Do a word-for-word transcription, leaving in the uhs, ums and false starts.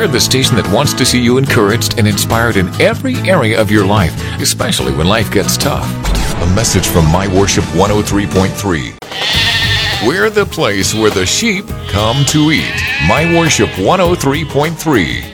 We're the station that wants to see you encouraged and inspired in every area of your life, especially when life gets tough. A message from My Worship one oh three point three. We're the place where the sheep come to eat. My Worship one oh three point three.